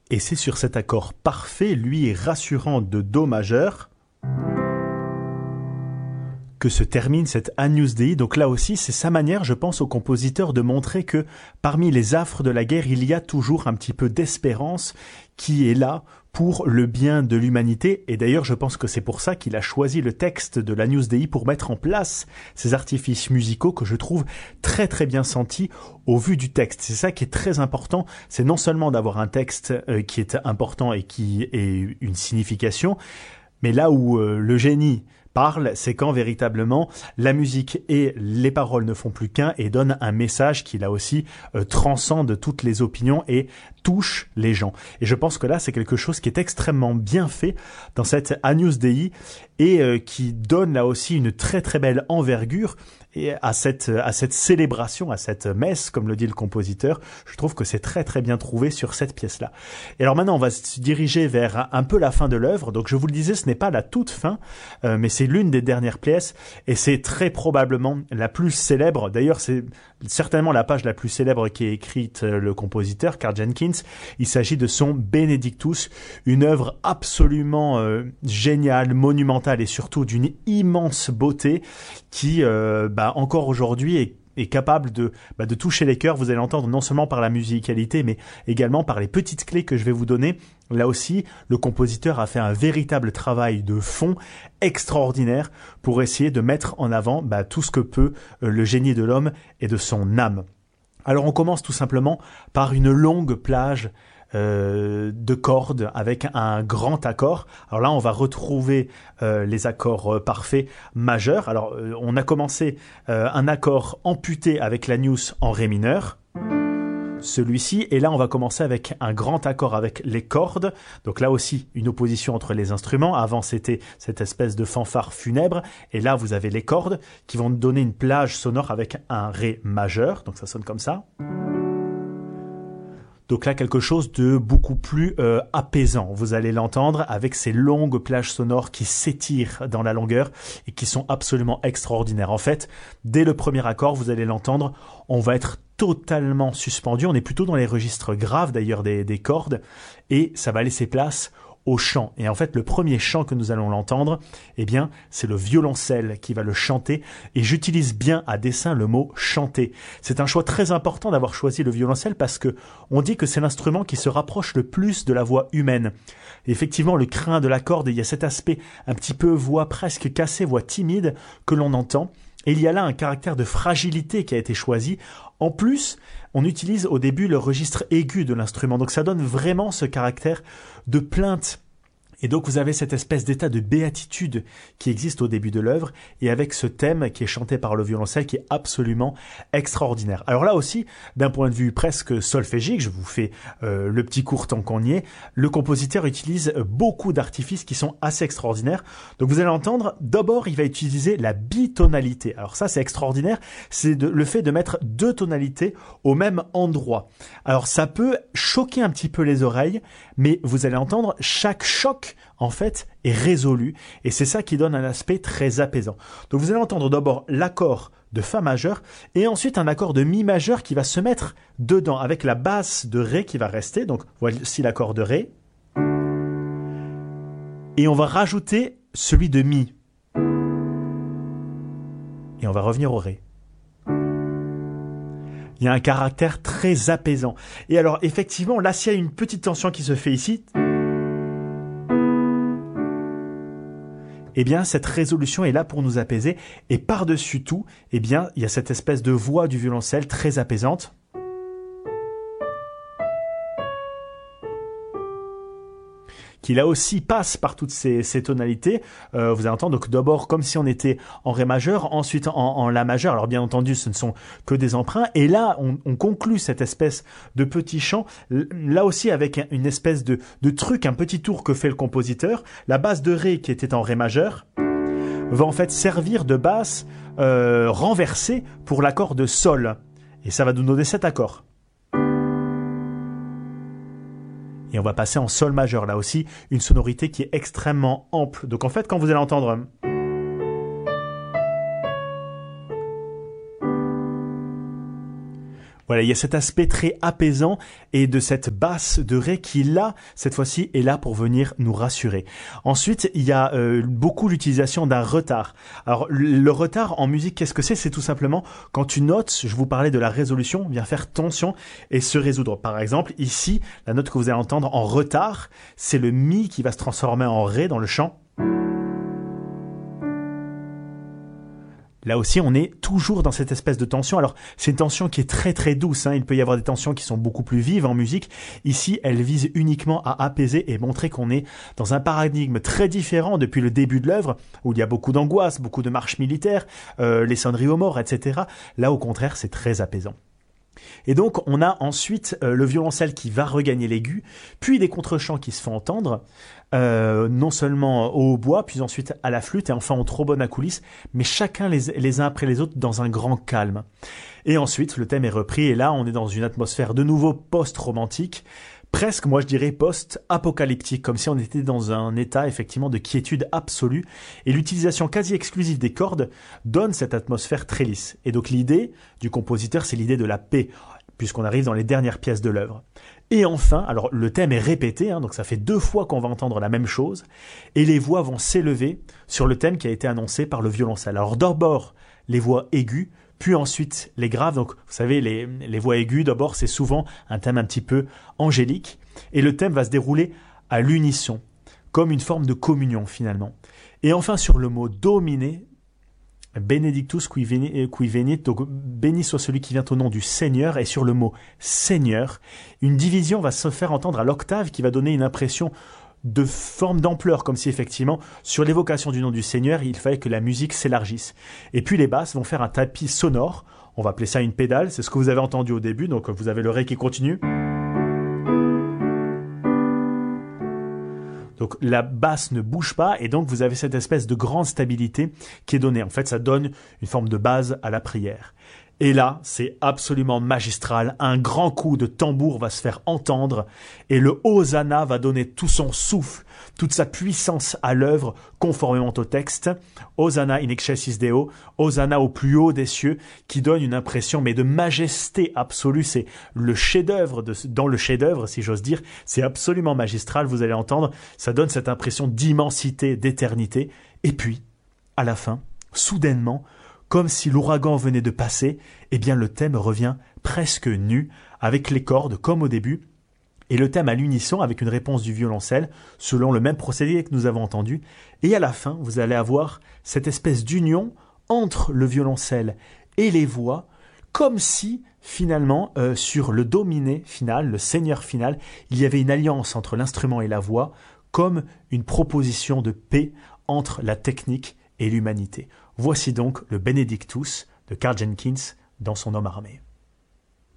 Et c'est sur cet accord parfait, lui et rassurant de Do majeur, que se termine cette Agnus Dei. Donc là aussi, c'est sa manière, je pense, au compositeur de montrer que parmi les affres de la guerre, il y a toujours un petit peu d'espérance qui est là pour le bien de l'humanité. Et d'ailleurs, je pense que c'est pour ça qu'il a choisi le texte de l'Agnus Dei pour mettre en place ces artifices musicaux que je trouve très très bien sentis au vu du texte. C'est ça qui est très important, c'est non seulement d'avoir un texte qui est important et qui ait une signification, mais là où le génie parle, c'est quand véritablement la musique et les paroles ne font plus qu'un et donnent un message qui là aussi transcende toutes les opinions et touche les gens. Et je pense que là, c'est quelque chose qui est extrêmement bien fait dans cette Agnus Dei et qui donne là aussi une très très belle envergure et à cette célébration, à cette messe, comme le dit le compositeur. Je trouve que c'est très très bien trouvé sur cette pièce-là. Et alors maintenant, on va se diriger vers un peu la fin de l'œuvre. Donc je vous le disais, ce n'est pas la toute fin, mais c'est l'une des dernières pièces et c'est très probablement la plus célèbre. D'ailleurs, c'est certainement la page la plus célèbre qui est écrite le compositeur, Karl Jenkins. Il s'agit de son Benedictus, une œuvre absolument géniale, monumentale et surtout d'une immense beauté qui, encore aujourd'hui est capable de toucher les cœurs. Vous allez l'entendre non seulement par la musicalité, mais également par les petites clés que je vais vous donner. Là aussi, le compositeur a fait un véritable travail de fond extraordinaire pour essayer de mettre en avant tout ce que peut le génie de l'homme et de son âme. Alors on commence tout simplement par une longue plage de cordes avec un grand accord. Alors là, on va retrouver les accords parfaits majeurs. Alors, on a commencé un accord amputé avec l'Agnus en ré mineur, celui-ci, et là on va commencer avec un grand accord avec les cordes. Donc là aussi, une opposition entre les instruments. Avant, c'était cette espèce de fanfare funèbre, et là vous avez les cordes qui vont donner une plage sonore avec un ré majeur. Donc ça sonne comme ça. Donc là, quelque chose de beaucoup plus apaisant. Vous allez l'entendre avec ces longues plages sonores qui s'étirent dans la longueur et qui sont absolument extraordinaires. En fait, dès le premier accord, vous allez l'entendre, on va être totalement suspendu. On est plutôt dans les registres graves d'ailleurs des cordes et ça va laisser place au chant. Et en fait, le premier chant que nous allons l'entendre, c'est le violoncelle qui va le chanter. Et j'utilise bien à dessein le mot chanter. C'est un choix très important d'avoir choisi le violoncelle parce que on dit que c'est l'instrument qui se rapproche le plus de la voix humaine. Et effectivement, le crin de la corde, il y a cet aspect un petit peu voix presque cassée, voix timide que l'on entend. Et il y a là un caractère de fragilité qui a été choisi. En plus, on utilise au début le registre aigu de l'instrument. Donc ça donne vraiment ce caractère de plainte. Et donc vous avez cette espèce d'état de béatitude qui existe au début de l'œuvre et avec ce thème qui est chanté par le violoncelle qui est absolument extraordinaire. Alors là aussi, d'un point de vue presque solfégique, je vous fais le petit cours tant qu'on y est, le compositeur utilise beaucoup d'artifices qui sont assez extraordinaires. Donc vous allez entendre, d'abord il va utiliser la bitonalité. Alors ça c'est extraordinaire, c'est le fait de mettre deux tonalités au même endroit. Alors ça peut choquer un petit peu les oreilles, mais vous allez entendre chaque choc en fait est résolu et c'est ça qui donne un aspect très apaisant. Donc vous allez entendre d'abord l'accord de fa majeur et ensuite un accord de mi majeur qui va se mettre dedans avec la basse de ré qui va rester. Donc voici l'accord de ré et on va rajouter celui de mi et on va revenir au ré. Il y a un caractère très apaisant. Et alors effectivement là s'il y a une petite tension qui se fait ici, cette résolution est là pour nous apaiser. Et par-dessus tout, il y a cette espèce de voix du violoncelle très apaisante. Qui là aussi passe par toutes ces tonalités. Vous allez entendre donc d'abord comme si on était en ré majeur, ensuite en la majeur. Alors bien entendu, ce ne sont que des emprunts. Et là, on conclut cette espèce de petit chant, là aussi avec une espèce de truc, un petit tour que fait le compositeur. La basse de ré qui était en ré majeur va en fait servir de basse renversée pour l'accord de sol. Et ça va nous donner cet accord. Et on va passer en sol majeur, là aussi, une sonorité qui est extrêmement ample. Donc en fait, quand vous allez entendre... Voilà, il y a cet aspect très apaisant et de cette basse de ré qui, là, cette fois-ci, est là pour venir nous rassurer. Ensuite, il y a beaucoup l'utilisation d'un retard. Alors, le retard en musique, qu'est-ce que c'est? C'est tout simplement quand une note, je vous parlais de la résolution, vient faire tension et se résoudre. Par exemple, ici, la note que vous allez entendre en retard, c'est le mi qui va se transformer en ré dans le chant. Là aussi, on est toujours dans cette espèce de tension. Alors, c'est une tension qui est très très douce, hein. Il peut y avoir des tensions qui sont beaucoup plus vives en musique. Ici, elle vise uniquement à apaiser et montrer qu'on est dans un paradigme très différent depuis le début de l'œuvre, où il y a beaucoup d'angoisse, beaucoup de marches militaires, les sonneries aux morts, etc. Là, au contraire, c'est très apaisant. Et donc, on a ensuite le violoncelle qui va regagner l'aigu, puis des contre-chants qui se font entendre, non seulement au hautbois, puis ensuite à la flûte, et enfin au trombone à coulisses, mais chacun les uns après les autres dans un grand calme. Et ensuite, le thème est repris, et là, on est dans une atmosphère de nouveau post-romantique, presque, moi je dirais, post-apocalyptique, comme si on était dans un état effectivement de quiétude absolue, et l'utilisation quasi exclusive des cordes donne cette atmosphère très lisse. Et donc l'idée du compositeur, c'est l'idée de la paix, puisqu'on arrive dans les dernières pièces de l'œuvre. Et enfin, alors le thème est répété, hein, donc ça fait 2 fois qu'on va entendre la même chose, et les voix vont s'élever sur le thème qui a été annoncé par le violoncelle. Alors d'abord, les voix aiguës, puis ensuite les graves. Donc vous savez, les voix aiguës, d'abord c'est souvent un thème un petit peu angélique, et le thème va se dérouler à l'unisson, comme une forme de communion finalement. Et enfin sur le mot dominer, Benedictus qui venit, donc béni soit celui qui vient au nom du Seigneur, et sur le mot Seigneur, une division va se faire entendre à l'octave qui va donner une impression de forme d'ampleur, comme si effectivement, sur l'évocation du nom du Seigneur, il fallait que la musique s'élargisse. Et puis les basses vont faire un tapis sonore, on va appeler ça une pédale, c'est ce que vous avez entendu au début, donc vous avez le ré qui continue. Donc la basse ne bouge pas et donc vous avez cette espèce de grande stabilité qui est donnée. En fait, ça donne une forme de base à la prière. Et là, c'est absolument magistral. Un grand coup de tambour va se faire entendre et le Hosanna va donner tout son souffle, toute sa puissance à l'œuvre conformément au texte. Hosanna in excelsis Deo, Hosanna au plus haut des cieux, qui donne une impression mais de majesté absolue. C'est le chef-d'œuvre dans le chef-d'œuvre, si j'ose dire. C'est absolument magistral. Vous allez entendre, ça donne cette impression d'immensité, d'éternité. Et puis, à la fin, soudainement, comme si l'ouragan venait de passer, eh bien le thème revient presque nu, avec les cordes comme au début, et le thème à l'unisson avec une réponse du violoncelle, selon le même procédé que nous avons entendu, et à la fin, vous allez avoir cette espèce d'union entre le violoncelle et les voix, comme si, finalement, sur le dominé final, le seigneur final, il y avait une alliance entre l'instrument et la voix, comme une proposition de paix entre la technique et l'humanité. Voici donc le Benedictus de Karl Jenkins dans son Homme armé.